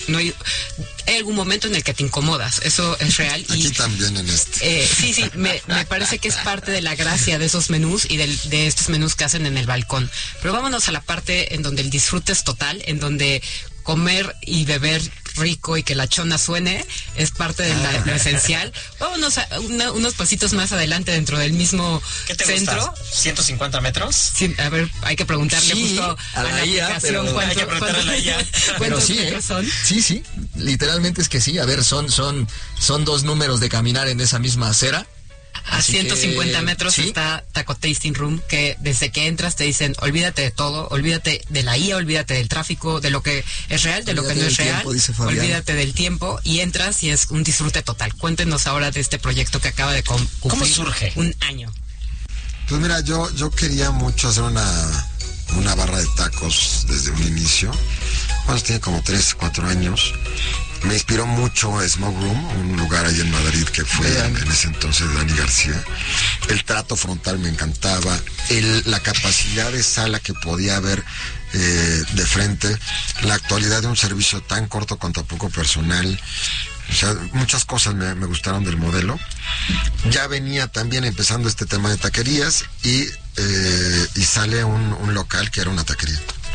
hay algún momento en el que te incomodas, eso es real. Aquí también en sí, me parece que es parte de la gracia de esos menús y de estos menús que hacen en el balcón. Pero vámonos a la parte en donde el disfrute es total, en donde comer y beber rico y que la chona suene es parte de lo esencial. Vámonos a unos pasitos más adelante dentro del mismo ¿Qué te centro. gusta? ¿150 metros? Sí, a ver, hay que preguntarle justo a la IA, aplicación cuántos metros son. Sí, literalmente es que sí. A ver, son 2 números de caminar en esa misma acera. A 150 metros ¿sí? está Taco Tasting Room, que desde que entras te dicen, olvídate de todo, olvídate de la IA, olvídate del tráfico, de lo que es real, de lo que no es real, olvídate del tiempo, y entras y es un disfrute total. Cuéntenos ahora de este proyecto que acaba de cumplir. ¿Cómo surge? Un año. Pues mira, yo quería mucho hacer una barra de tacos desde un inicio. Bueno, tiene como 3, 4 años. Me inspiró mucho Smoke Room, un lugar ahí en Madrid que fue en ese entonces de Dani García. El trato frontal me encantaba, la capacidad de sala que podía haber de frente, la actualidad de un servicio tan corto con tan poco personal. O sea, muchas cosas me gustaron del modelo. Ya venía también empezando este tema de taquerías y sale un local que era una taquería.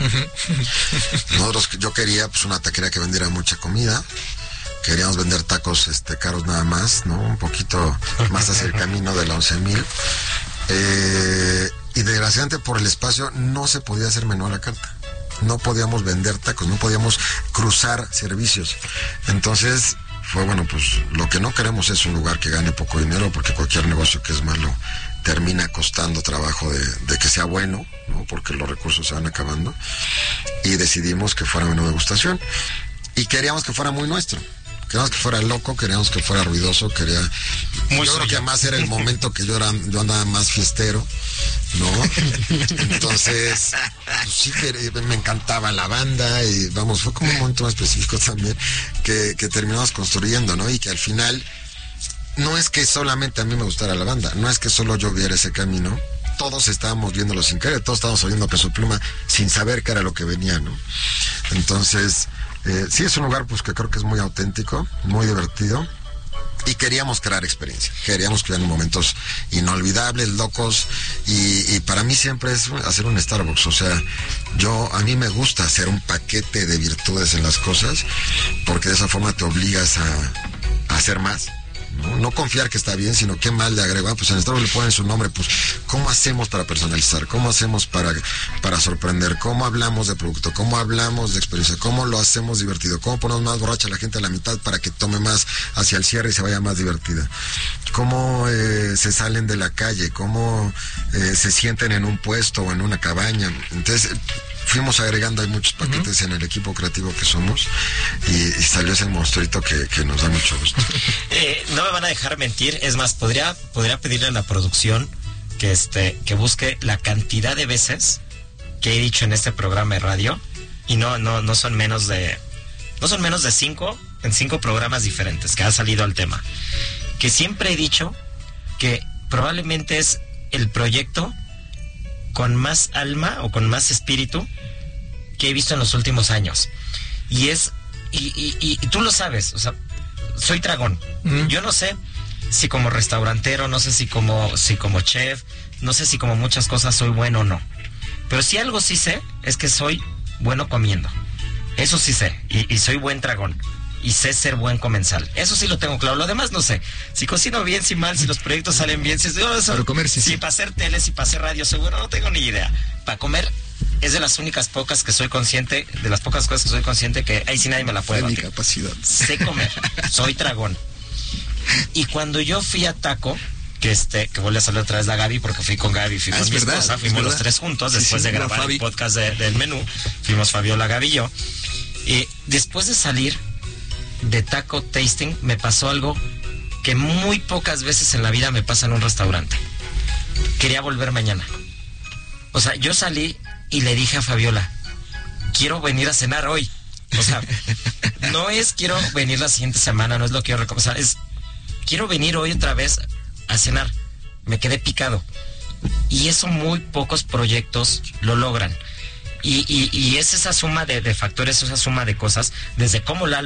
Yo quería pues una taquería que vendiera mucha comida. Queríamos vender tacos caros nada más, ¿no? Un poquito más hacia el camino de la 11,000. Y desgraciadamente por el espacio no se podía hacer menú a la carta. No podíamos vender tacos, no podíamos cruzar servicios. Entonces fue bueno, pues lo que no queremos es un lugar que gane poco dinero, porque cualquier negocio que es malo termina costando trabajo de que sea bueno, ¿no? Porque los recursos se van acabando. Y decidimos que fuera menú degustación. Y queríamos que fuera muy nuestro. Queríamos que fuera loco, queríamos que fuera ruidoso, yo creo que más era el momento que yo andaba más fiestero, ¿no? Entonces, pues sí que me encantaba la banda y vamos, fue como un momento específico también que terminamos construyendo, ¿no? Y que al final no es que solamente a mí me gustara la banda, no es que solo yo viera ese camino. Todos estábamos viéndolo sin querer, todos estábamos oyendo Peso Pluma sin saber qué era lo que venía, ¿no? Entonces, sí es un lugar pues que creo que es muy auténtico, muy divertido, y queríamos crear experiencia, queríamos crear momentos inolvidables, locos, y para mí siempre es hacer un Starbucks. O sea, a mí me gusta hacer un paquete de virtudes en las cosas, porque de esa forma te obligas a hacer más. No confiar que está bien, sino qué más le agrego. Pues en Starbucks le ponen su nombre, pues ¿cómo hacemos para personalizar? ¿Cómo hacemos para sorprender? ¿Cómo hablamos de producto? ¿Cómo hablamos de experiencia? ¿Cómo lo hacemos divertido? ¿Cómo ponemos más borracha a la gente a la mitad para que tome más hacia el cierre y se vaya más divertida? ¿Cómo se salen de la calle? ¿Cómo se sienten en un puesto o en una cabaña? Entonces fuimos agregando, hay muchos paquetes en el equipo creativo que somos, y salió ese monstruito que nos da mucho gusto. No me van a dejar mentir, es más, podría pedirle a la producción que busque la cantidad de veces que he dicho en este programa de radio, y no son menos de 5 en 5 programas diferentes que ha salido al tema, que siempre he dicho que probablemente es el proyecto con más alma o con más espíritu que he visto en los últimos años. Y tú lo sabes, o sea, soy dragón. Yo no sé si como restaurantero, no sé si como chef, no sé si como muchas cosas soy bueno o no. Pero si algo sí sé, es que soy bueno comiendo. Eso sí sé, y soy buen dragón. Y sé ser buen comensal. Eso sí lo tengo claro. Lo demás no sé. Si cocino bien, si mal, si los proyectos salen bien, para comer, sí. Para hacer tele, si para hacer radio, seguro no tengo ni idea. Para comer es de las pocas cosas que soy consciente que ahí sí nadie me la puede batir. Mi capacidad. Sé comer. Soy dragón. Y cuando yo fui a Taco, que vuelve a salir otra vez la Gaby, porque fui con Gaby, fui con mi esposa, fuimos los 3 juntos, después de grabar el podcast del menú, fuimos Fabiola, Gaby y yo. Y después de salir de Taco Tasting me pasó algo que muy pocas veces en la vida me pasa en un restaurante. Quería volver mañana. O sea, yo salí y le dije a Fabiola, quiero venir a cenar hoy. O sea, no es quiero venir la siguiente semana, no es lo que yo recomiendo, es quiero venir hoy otra vez a cenar. Me quedé picado. Y eso muy pocos proyectos lo logran. Y es esa suma de factores, esa suma de cosas, desde cómo